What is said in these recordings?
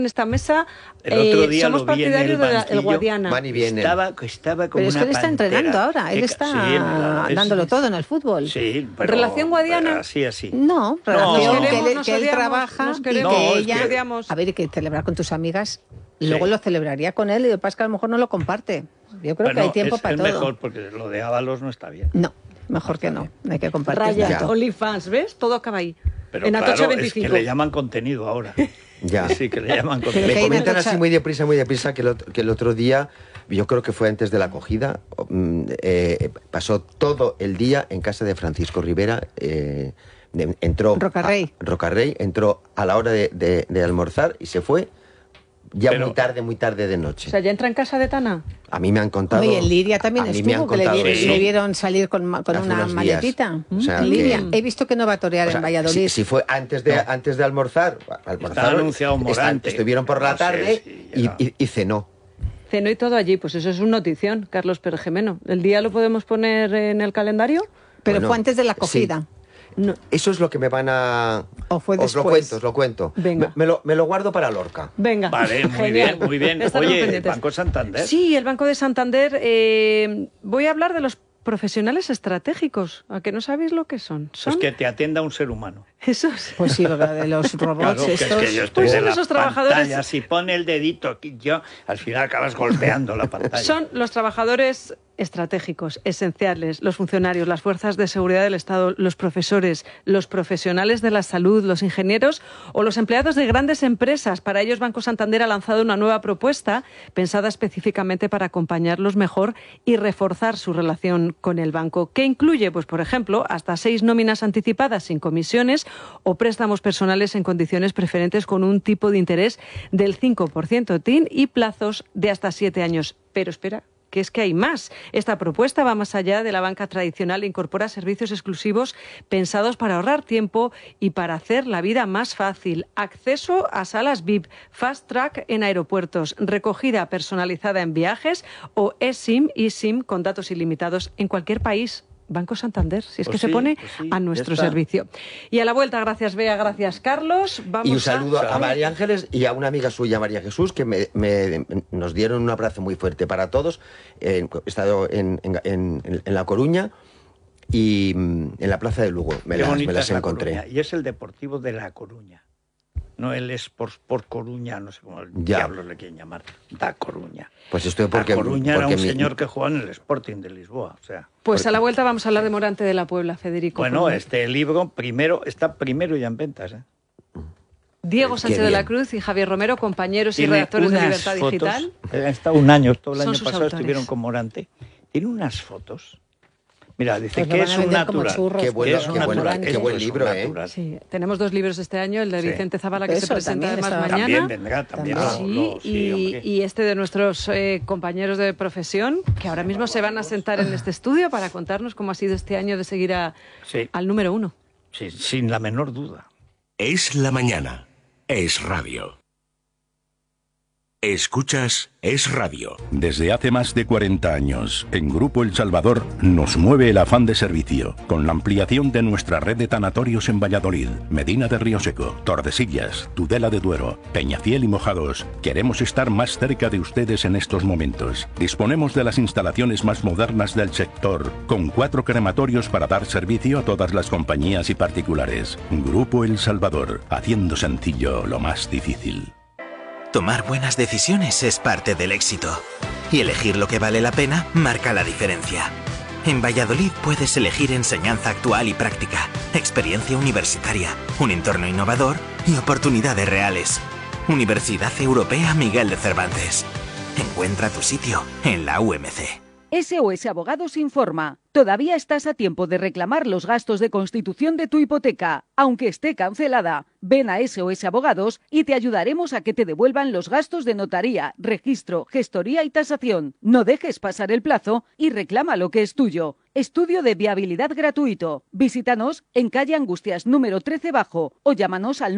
en esta mesa el otro día somos lo vi en partidarios el del banquillo, Guadiana. Van y vienen. Estaba como Pero es una que él está pantera. entrenando ahora, él está dándolo todo en el fútbol. Sí, pero ¿Relación Guadiana? Así. No, relación Nos que queremos, él, nos que él odiamos, trabaja nos y queremos, que No, ella... es que- odiamos. A ver, y que celebrar con tus amigas, y luego Sí. lo celebraría con él, y lo que pasa es que a lo mejor no lo comparte. Yo creo que hay tiempo para es todo. mejor, porque lo de Ábalos no está bien. No, mejor que no hay que compartir. Raya, tanto. OnlyFans, ¿ves? Todo acaba ahí. Pero en claro, Atocha es 25. que le llaman contenido ahora. Ya. Sí, que le llaman Pero Me que hay contenido. una comentan cosa- así muy deprisa que el otro día, yo creo que fue antes de la acogida, pasó todo el día en casa de Francisco Rivera. Entró Rocarrey. Rocarrey, entró a la hora de almorzar y se fue ya Pero- muy tarde de noche. O sea, ¿ya entra en casa de Tana? A mí me han contado... Oye, en Lidia también a mí me han estuvo, que le, contado le eso. vieron salir con Hace una unos días. maletita. O sea, En Lidia. que- He visto que no va a torear O sea, en Valladolid. si fue antes de almorzar, Está anunciado Morante. estuvieron por la No sé tarde si ya. y cenó. Cenó y todo allí. Pues eso es una notición, Carlos Pérez Jimeno. ¿El día lo podemos poner en el calendario? Pero Bueno, fue antes de la sí. acogida. No. Eso es lo que me van a... ¿O fue Os después? lo cuento. Venga. Me lo guardo para Lorca. Venga. Vale, Genial. muy bien. Estaremos Oye, pendientes. Banco Santander. Sí, el Banco de Santander. Voy a hablar de los profesionales estratégicos. ¿A que no sabéis lo que son? Pues que te atienda un ser humano. Esos. Pues sí, lo de los robots Claro, que es estos. que yo estoy Pues de son la esos trabajadores- pantalla, si pone el dedito aquí, yo al final acabas golpeando la pantalla. Son los trabajadores estratégicos, esenciales, los funcionarios, las fuerzas de seguridad del Estado, los profesores, los profesionales de la salud, los ingenieros o los empleados de grandes empresas. Para ellos, Banco Santander ha lanzado una nueva propuesta pensada específicamente para acompañarlos mejor y reforzar su relación con el banco. ¿Qué incluye? Pues, por ejemplo, hasta 6 nóminas anticipadas sin comisiones o préstamos personales en condiciones preferentes con un tipo de interés del 5% TIN y plazos de hasta 7 años. Pero espera, que es que hay más. Esta propuesta va más allá de la banca tradicional e incorpora servicios exclusivos pensados para ahorrar tiempo y para hacer la vida más fácil. Acceso a salas VIP, fast track en aeropuertos, recogida personalizada en viajes o eSIM y SIM con datos ilimitados en cualquier país. Banco Santander, si es Pues que se sí, pone pues sí, a ya nuestro está. servicio. Y a la vuelta, gracias Bea, gracias Carlos. Vamos Y un saludo a Salud. María Ángeles y a una amiga suya, María Jesús, que nos dieron un abrazo muy fuerte para todos. He estado en La Coruña y en la Plaza de Lugo. Me Qué las bonita es La encontré. Coruña. Y es el Deportivo de La Coruña. No el Sport Coruña, no sé cómo Ya. diablos le quieren llamar. Da Coruña. Pues estoy porque... La Coruña era porque un mi- señor que jugaba en el Sporting de Lisboa. O sea, Pues a la vuelta vamos a hablar de Morante de la Puebla, Federico. bueno, este libro está primero ya en ventas, ¿eh? Diego Qué Sánchez de la bien. Cruz y Javier Romero, compañeros y Tiene redactores de unas Libertad fotos. Digital. Han estado un año, todo el Son año sus pasado autores. estuvieron con Morante. Tiene unas fotos. Mira, dice Pues lo que van es a un vender como natural. churros. Qué Que bueno, es un qué bueno, natural. qué Esto buen es un libro, ¿eh? natural. Sí, tenemos 2 libros este año, el de Sí. Vicente Zavala, que se Eso presenta también además está- mañana. También vendrá, también. Sí, sí, hombre. y este de nuestros compañeros de profesión, que ahora mismo se van a sentar en este estudio para contarnos cómo ha sido este año de seguir Sí. al número 1. Sí, sin la menor duda. Es la mañana. Es radio. Escuchas Es Radio. Desde hace más de 40 años, en Grupo El Salvador nos mueve el afán de servicio, con la ampliación de nuestra red de tanatorios en Valladolid, Medina de Rioseco, Tordesillas, Tudela de Duero, Peñafiel y Mojados. Queremos estar más cerca de ustedes en estos momentos. Disponemos de las instalaciones más modernas del sector, con 4 crematorios para dar servicio a todas las compañías y particulares. Grupo El Salvador, haciendo sencillo lo más difícil. Tomar buenas decisiones es parte del éxito. Y elegir lo que vale la pena marca la diferencia. En Valladolid puedes elegir enseñanza actual y práctica, experiencia universitaria, un entorno innovador y oportunidades reales. Universidad Europea Miguel de Cervantes. Encuentra tu sitio en la UMC. SOS Abogados informa. Todavía estás a tiempo de reclamar los gastos de constitución de tu hipoteca, aunque esté cancelada. Ven a SOS Abogados y te ayudaremos a que te devuelvan los gastos de notaría, registro, gestoría y tasación. No dejes pasar el plazo y reclama lo que es tuyo. Estudio de viabilidad gratuito. Visítanos en calle Angustias número 13 Bajo o llámanos al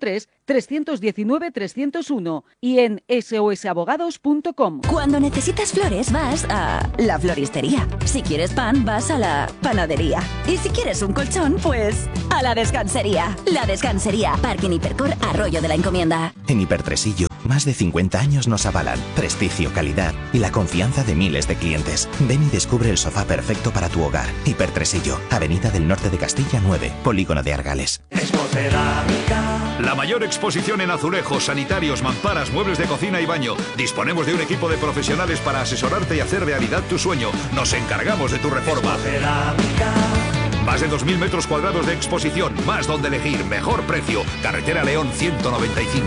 983-319-301 y en sosabogados.com. Cuando necesitas flores vas a la floristería. Si quieres pan vas a la panadería. Y si quieres un colchón, pues a la descansería. La Descansería, Parking Hipercor, Arroyo de la Encomienda. En Hipertresillo Más de 50 años nos avalan. Prestigio, calidad y la confianza de miles de clientes. Ven y descubre el sofá perfecto para tu hogar. Hipertresillo, Avenida del Norte de Castilla 9, Polígono de Argales. La mayor exposición en azulejos, sanitarios, mamparas, muebles de cocina y baño. Disponemos de un equipo de profesionales para asesorarte y hacer realidad tu sueño. Nos encargamos de tu reforma. Más de 2.000 metros cuadrados de exposición, más donde elegir, mejor precio. Carretera León 195.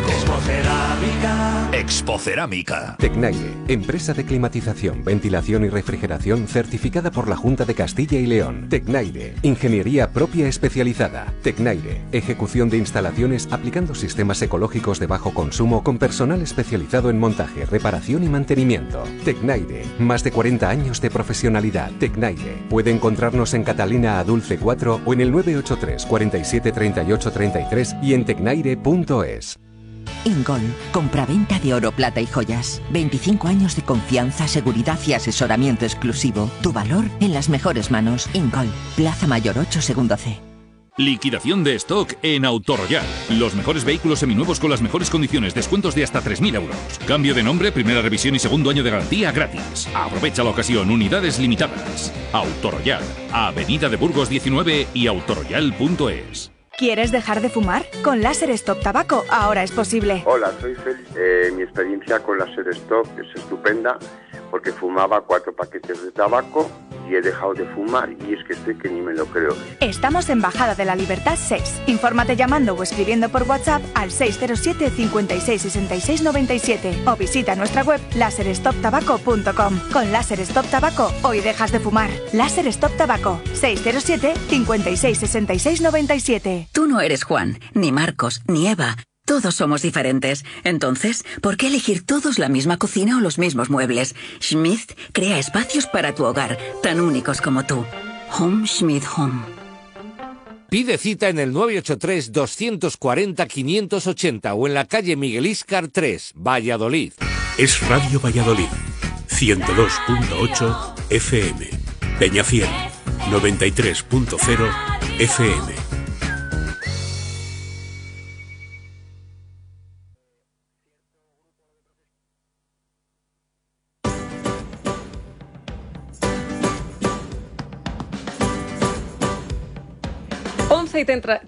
Expocerámica. Tecnaire, empresa de climatización, ventilación y refrigeración certificada por la Junta de Castilla y León. Tecnaire, ingeniería propia especializada. Tecnaire, ejecución de instalaciones aplicando sistemas ecológicos de bajo consumo con personal especializado en montaje, reparación y mantenimiento. Tecnaire, más de 40 años de profesionalidad. Tecnaire, puede encontrarnos en Catalina Adulce 4 o en el 983 47 38 33 y en tecnaire.es. Ingol, compraventa de oro, plata y joyas. 25 años de confianza, seguridad y asesoramiento exclusivo. Tu valor en las mejores manos. Ingol, Plaza Mayor 8, segundo C. Liquidación de stock en Autoroyal. Los mejores vehículos seminuevos con las mejores condiciones. Descuentos de hasta 3.000 euros. Cambio de nombre, primera revisión y segundo año de garantía gratis. Aprovecha la ocasión. Unidades limitadas. Autoroyal. Avenida de Burgos 19 y autoroyal.es. ¿Quieres dejar de fumar? Con Láser Stop Tabaco ahora es posible. Hola, soy Félix. Mi experiencia con Láser Stop es estupenda porque fumaba 4 paquetes de tabaco y he dejado de fumar y es que estoy que ni me lo creo. Estamos en Bajada de la Libertad 6. Infórmate llamando o escribiendo por WhatsApp al 607 56 66 97 o visita nuestra web laserstoptabaco.com. Con Láser Stop Tabaco hoy dejas de fumar. Láser Stop Tabaco 607 56 66 97. Tú no eres Juan, ni Marcos, ni Eva. Todos somos diferentes. Entonces, ¿por qué elegir todos la misma cocina o los mismos muebles? Schmidt crea espacios para tu hogar, tan únicos como tú. Home Schmidt Home. Pide cita en el 983-240-580 o en la calle Miguel Íscar 3, Valladolid. Es Radio Valladolid, 102.8 FM. Peñafiel, 93.0 FM. Y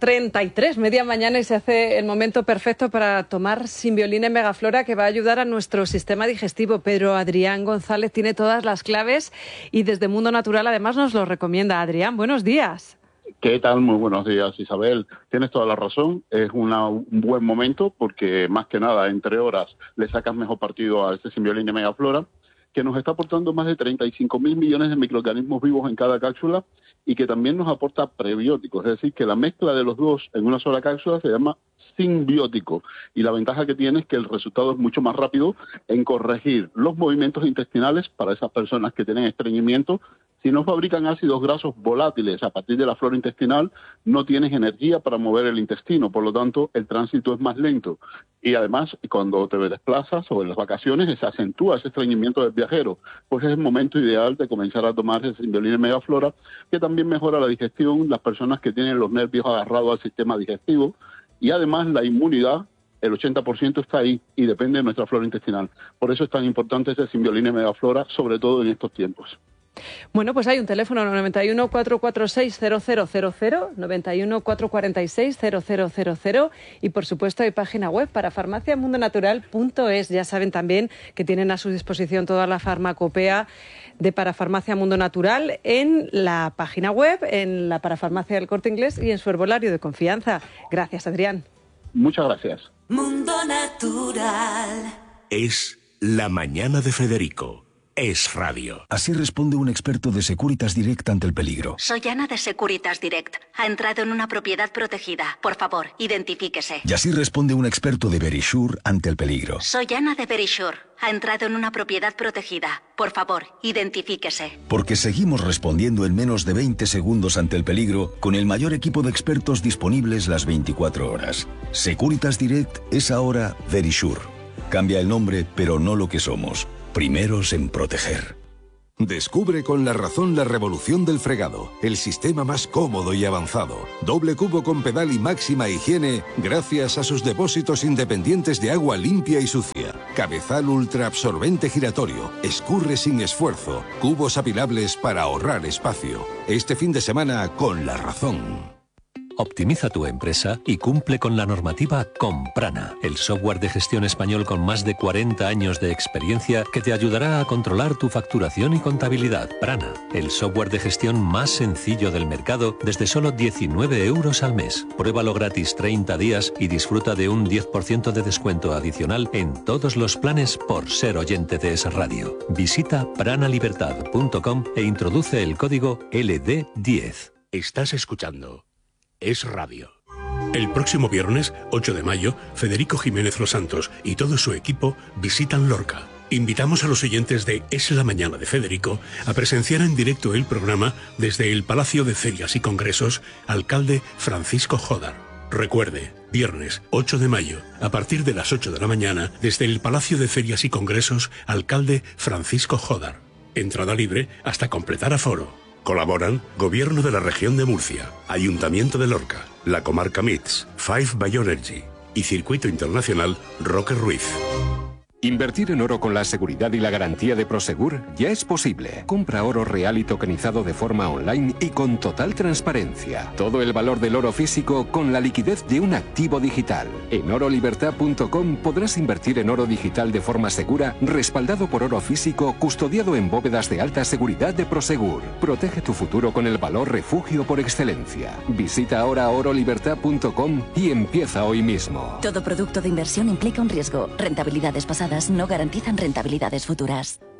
33, media mañana, y se hace el momento perfecto para tomar Simbioline Megaflora, que va a ayudar a nuestro sistema digestivo. Pedro Adrián González tiene todas las claves y desde Mundo Natural además nos lo recomienda. Adrián, buenos días. ¿Qué tal? Muy buenos días, Isabel. Tienes toda la razón. Es un buen momento porque, más que nada, entre horas le sacas mejor partido a este Simbioline Megaflora, que nos está aportando más de 35.000 millones de microorganismos vivos en cada cápsula y que también nos aporta prebióticos. Es decir, que la mezcla de los dos en una sola cápsula se llama simbiótico. Y la ventaja que tiene es que el resultado es mucho más rápido en corregir los movimientos intestinales para esas personas que tienen estreñimiento. Si no fabrican ácidos grasos volátiles a partir de la flora intestinal, no tienes energía para mover el intestino, por lo tanto el tránsito es más lento. Y además, cuando te desplazas o en las vacaciones, se acentúa ese estreñimiento del viajero. Pues es el momento ideal de comenzar a tomar el Simbioline Megaflora, que también mejora la digestión, las personas que tienen los nervios agarrados al sistema digestivo, y además la inmunidad, el 80% está ahí y depende de nuestra flora intestinal. Por eso es tan importante ese Simbioline Megaflora, sobre todo en estos tiempos. Bueno, pues hay un teléfono 91 446 0000, 91 446 0000, y por supuesto hay página web para farmaciamundonatural.es. Ya saben también que tienen a su disposición toda la farmacopea de Parafarmacia Mundo Natural en la página web, en la Parafarmacia del Corte Inglés y en su herbolario de confianza. Gracias, Adrián. Muchas gracias. Mundo Natural. Es la mañana de Federico. Es radio. Así responde un experto de Securitas Direct ante el peligro. Soy Ana de Securitas Direct. Ha entrado en una propiedad protegida. Por favor, identifíquese. Y así responde un experto de Verisure ante el peligro. Soy Ana de Verisure. Ha entrado en una propiedad protegida. Por favor, identifíquese. Porque seguimos respondiendo en menos de 20 segundos ante el peligro con el mayor equipo de expertos disponibles las 24 horas. Securitas Direct es ahora Verisure. Cambia el nombre, pero no lo que somos. Primeros en proteger. Descubre con La Razón la revolución del fregado, el sistema más cómodo y avanzado. Doble cubo con pedal y máxima higiene gracias a sus depósitos independientes de agua limpia y sucia. Cabezal ultra absorbente giratorio, escurre sin esfuerzo, cubos apilables para ahorrar espacio. Este fin de semana con La Razón. Optimiza tu empresa y cumple con la normativa con Prana, el software de gestión español con más de 40 años de experiencia que te ayudará a controlar tu facturación y contabilidad. Prana, el software de gestión más sencillo del mercado desde solo 19 euros al mes. Pruébalo gratis 30 días y disfruta de un 10% de descuento adicional en todos los planes por ser oyente de Es Radio. Visita pranalibertad.com e introduce el código LD10. Estás escuchando Es Radio. El próximo viernes, 8 de mayo, Federico Jiménez Los Santos y todo su equipo visitan Lorca. Invitamos a los oyentes de Es la Mañana de Federico a presenciar en directo el programa desde el Palacio de Ferias y Congresos, alcalde Francisco Jodar. Recuerde, viernes 8 de mayo, a partir de las 8 de la mañana, desde el Palacio de Ferias y Congresos, alcalde Francisco Jodar. Entrada libre hasta completar aforo. Colaboran Gobierno de la Región de Murcia, Ayuntamiento de Lorca, la Comarca MITS, Five Bioenergy y Circuito Internacional Roque Ruiz. Invertir en oro con la seguridad y la garantía de Prosegur ya es posible. Compra oro real y tokenizado de forma online y con total transparencia. Todo el valor del oro físico con la liquidez de un activo digital. En orolibertad.com podrás invertir en oro digital de forma segura, respaldado por oro físico, custodiado en bóvedas de alta seguridad de Prosegur. Protege tu futuro con el valor refugio por excelencia. Visita ahora orolibertad.com y empieza hoy mismo. Todo producto de inversión implica un riesgo. Rentabilidades pasadas no garantizan rentabilidades futuras.